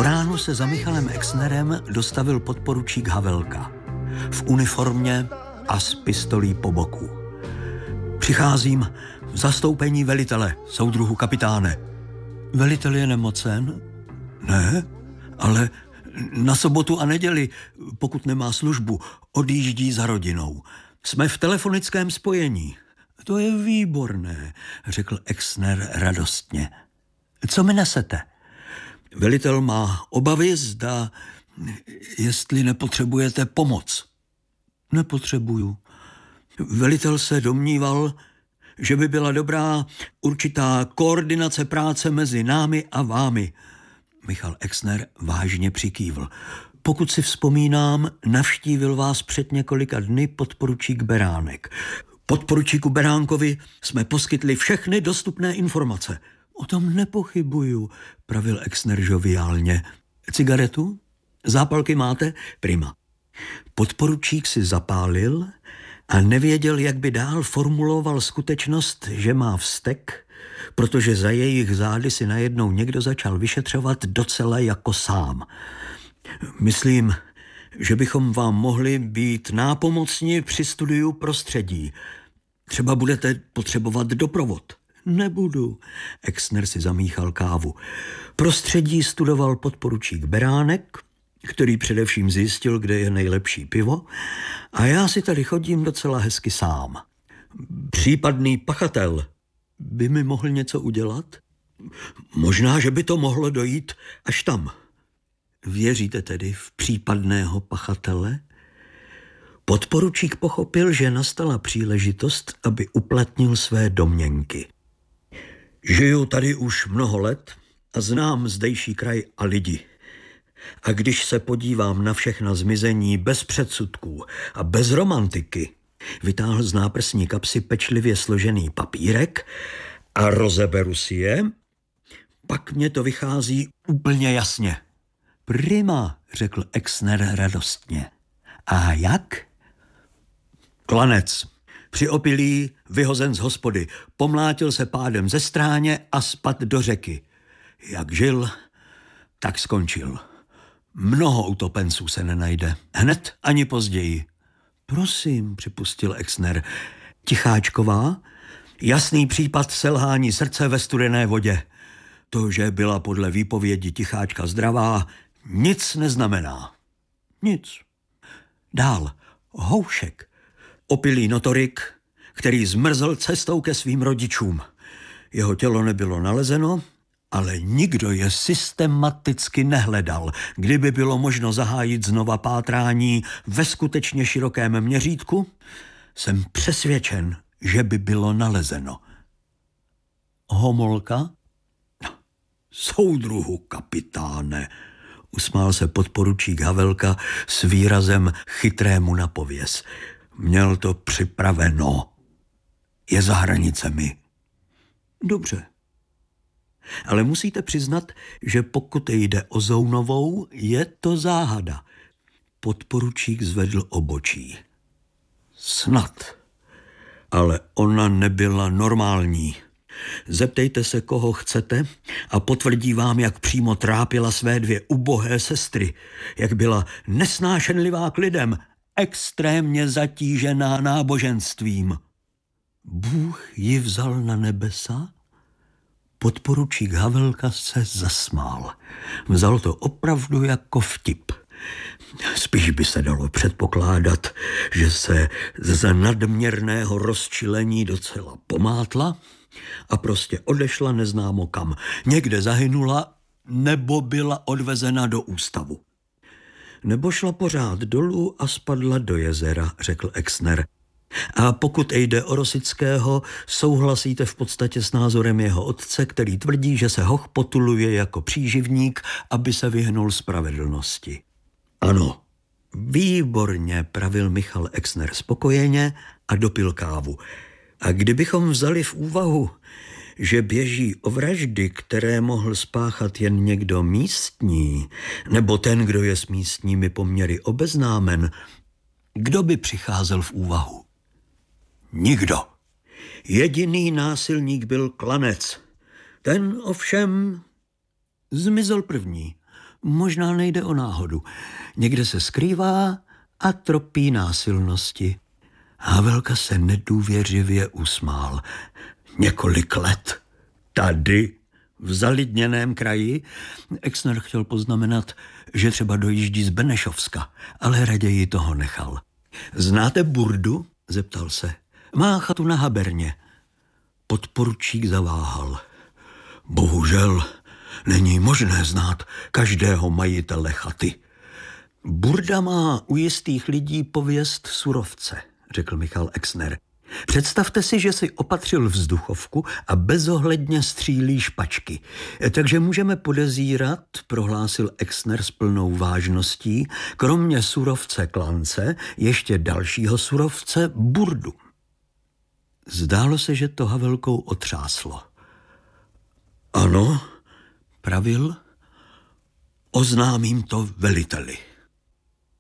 ránu se za Michalem Exnerem dostavil podporučík Havelka. V uniformě a s pistolí po boku. Přicházím v zastoupení velitele, soudruhu kapitáne. Velitel je nemocen? Ne, ale na sobotu a neděli, pokud nemá službu, odjíždí za rodinou. Jsme v telefonickém spojení. To je výborné, řekl Exner radostně. Co mi nesete? Velitel má obavy, zda, jestli nepotřebujete pomoc. Nepotřebuju. Velitel se domníval, že by byla dobrá určitá koordinace práce mezi námi a vámi. Michal Exner vážně přikývl. Pokud si vzpomínám, navštívil vás před několika dny podporučík Beránek. Podporučíku Beránkovi jsme poskytli všechny dostupné informace. O tom nepochybuju, pravil Exner žoviálně. Cigaretu? Zápalky máte? Prima. Podporučík si zapálil a nevěděl, jak by dál formuloval skutečnost, že má vztek, protože za jejich zády si najednou někdo začal vyšetřovat docela jako sám. Myslím, že bychom vám mohli být nápomocni při studiu prostředí. Třeba budete potřebovat doprovod. Nebudu. Exner si zamíchal kávu. Prostředí studoval podporučík Beránek, který především zjistil, kde je nejlepší pivo, a já si tady chodím docela hezky sám. Případný pachatel by mi mohl něco udělat? Možná, že by to mohlo dojít až tam. Věříte tedy v případného pachatele? Podporučík pochopil, že nastala příležitost, aby uplatnil své domněnky. Žiju tady už mnoho let a znám zdejší kraj a lidi. A když se podívám na všechna zmizení bez předsudků a bez romantiky, vytáhl z náprsní kapsy pečlivě složený papírek a rozeberu si je, pak mě to vychází úplně jasně. Prima, řekl Exner radostně. A jak? Klanec. Při opilí vyhozen z hospody, pomlátil se pádem ze stráně a spad do řeky. Jak žil, tak skončil. Mnoho utopenců se nenajde. Hned ani později. Prosím, připustil Exner. Ticháčková? Jasný případ selhání srdce ve studené vodě. To, že byla podle výpovědi Ticháčka zdravá, nic neznamená. Nic. Dál. Houšek. Opilý notorik, který zmrzl cestou ke svým rodičům. Jeho tělo nebylo nalezeno, ale nikdo je systematicky nehledal. Kdyby bylo možno zahájit znova pátrání ve skutečně širokém měřítku, jsem přesvědčen, že by bylo nalezeno. Homolka? Soudruhu kapitáne, usmál se podporučík Havelka s výrazem chytrému na pověs. Měl to připraveno. Je za hranicemi. Dobře. Ale musíte přiznat, že pokud jde o Zounovou, je to záhada. Podporučík zvedl obočí. Snad. Ale ona nebyla normální. Zeptejte se, koho chcete, a potvrdí vám, jak přímo trápila své dvě ubohé sestry, jak byla nesnášenlivá k lidem, extrémně zatížená náboženstvím. Bůh ji vzal na nebesa? Podporučík Havelka se zasmál. Vzal to opravdu jako vtip. Spíš by se dalo předpokládat, že se z nadměrného rozčilení docela pomátla a prostě odešla neznámo kam. Někde zahynula nebo byla odvezena do ústavu. Nebo šla pořád dolů a spadla do jezera, řekl Exner. A pokud jde o Rosického, souhlasíte v podstatě s názorem jeho otce, který tvrdí, že se hoch potuluje jako příživník, aby se vyhnul spravedlnosti. Ano, výborně, pravil Michal Exner spokojeně a dopil kávu. A kdybychom vzali v úvahu, že běží o vraždy, které mohl spáchat jen někdo místní, nebo ten, kdo je s místními poměry obeznámen, kdo by přicházel v úvahu? Nikdo. Jediný násilník byl Klanec. Ten ovšem zmizel první. možná nejde o náhodu. Někde se skrývá a tropí násilnosti. Havelka se nedůvěřivě usmál. Několik let. Tady, v zalidněném kraji. Exner chtěl poznamenat, že třeba dojíždí z Benešovska, ale raději toho nechal. Znáte Burdu? Zeptal se. Má chatu na Haberně. Podporučík zaváhal. Bohužel není možné znát každého majitele chaty. Burda má u jistých lidí pověst surovce, řekl Michal Exner. Představte si, že si opatřil vzduchovku a bezohledně střílí špačky. Takže můžeme podezírat, prohlásil Exner s plnou vážností, kromě surovce klance, ještě dalšího surovce Burdu. Zdálo se, že to Havelkou otřáslo. Ano, pravil, oznámím to veliteli.